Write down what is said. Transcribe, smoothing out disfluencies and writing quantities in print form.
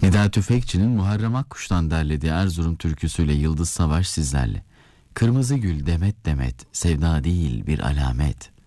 Nida Tüfekçi'nin Muharrem Akkuş'tan derlediği Erzurum türküsüyle Yıldız Savaş sizlerle. Kırmızı gül demet demet, sevda değil bir alamet.